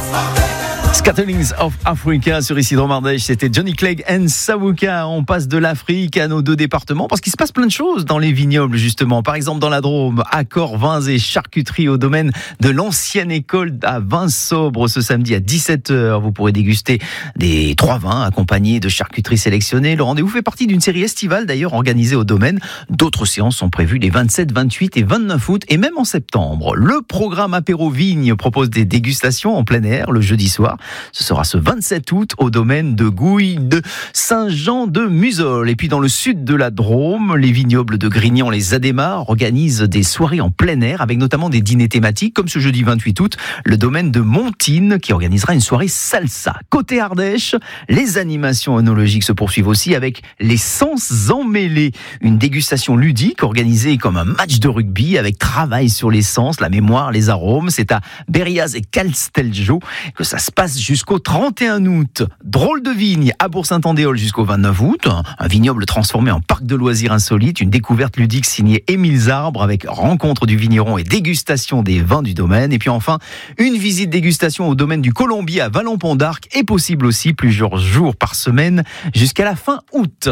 Scatterings of Africa sur Isidro Mardèche, c'était Johnny Clegg and Sawuka. On passe de l'Afrique à nos deux départements parce qu'il se passe plein de choses dans les vignobles justement. Par exemple dans la Drôme, accords vins et charcuterie au domaine de l'ancienne école à vins sobres ce samedi à 17h. Vous pourrez déguster des 3 vins accompagnés de charcuterie sélectionnée. Le rendez-vous fait partie d'une série estivale d'ailleurs organisée au domaine. D'autres séances sont prévues les 27, 28 et 29 août et même en septembre. Le programme Apéro Vigne propose des dégustations en plein air le jeudi soir. Ce sera ce 27 août au domaine de Gouille de Saint-Jean-de-Muzols. Et puis dans le sud de la Drôme, les vignobles de Grignan, les Adémars organisent des soirées en plein air avec notamment des dîners thématiques comme ce jeudi 28 août, le domaine de Montine qui organisera une soirée salsa. Côté Ardèche, les animations œnologiques se poursuivent aussi avec les sens emmêlés, une dégustation ludique organisée comme un match de rugby avec travail sur les sens, la mémoire, les arômes. C'est à Berriaz et Castelgio que ça se passe jusqu'au 31 août. Drôle de vigne à Bourg-Saint-Andéol jusqu'au 29 août. Un vignoble transformé en parc de loisirs insolite. Une découverte ludique signée Émile Zarbre avec rencontre du vigneron et dégustation des vins du domaine. Et puis enfin, une visite dégustation au domaine du Colombier à Vallon-Pont d'Arc est possible aussi plusieurs jours par semaine jusqu'à la fin août.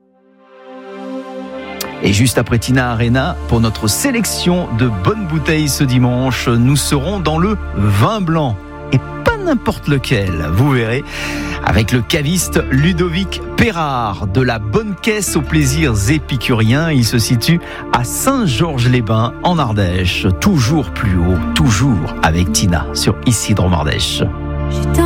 Et juste après Tina Arena, pour notre sélection de bonnes bouteilles ce dimanche, nous serons dans le vin blanc. Et pas n'importe lequel, vous verrez, avec le caviste Ludovic Perrard, de la bonne caisse aux plaisirs épicuriens. Il se situe à Saint-Georges-les-Bains, en Ardèche. Toujours plus haut, toujours avec Tina sur Isidro Mardèche.